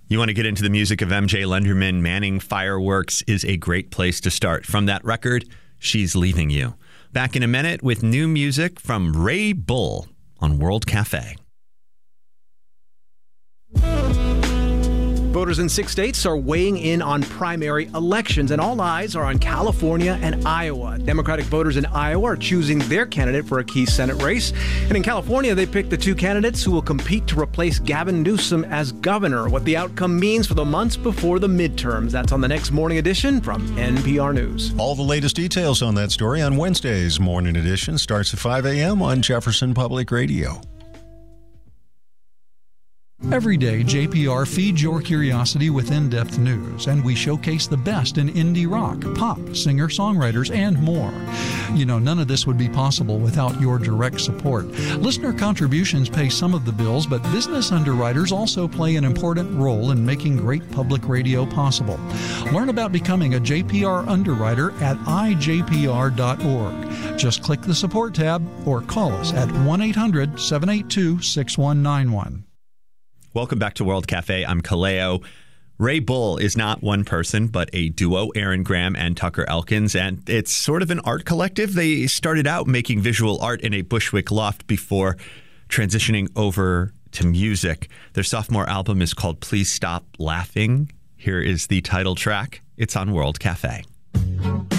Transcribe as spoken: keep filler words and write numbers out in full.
You want to get into the music of M J Lenderman, Manning Fireworks is a great place to start. From that record, She's Leaving You. Back in a minute with new music from Ray Bull on World Cafe. Voters in six states are weighing in on primary elections, and all eyes are on California and Iowa. Democratic voters in Iowa are choosing their candidate for a key Senate race. And in California, they picked the two candidates who will compete to replace Gavin Newsom as governor. What the outcome means for the months before the midterms. That's on the next Morning Edition from N P R News. All the latest details on that story on Wednesday's Morning Edition starts at five a.m. on Jefferson Public Radio. Every day, J P R feeds your curiosity with in-depth news, and we showcase the best in indie rock, pop, singer-songwriters, and more. You know, none of this would be possible without your direct support. Listener contributions pay some of the bills, but business underwriters also play an important role in making great public radio possible. Learn about becoming a J P R underwriter at i j p r dot org. Just click the support tab or call us at one eight hundred seven eight two six one nine one. Welcome back to World Cafe. I'm Kaleo. Ray Bull is not one person, but a duo, Aaron Graham and Tucker Elkins, and it's sort of an art collective. They started out making visual art in a Bushwick loft before transitioning over to music. Their sophomore album is called Please Stop Laughing. Here is the title track. It's on World Cafe.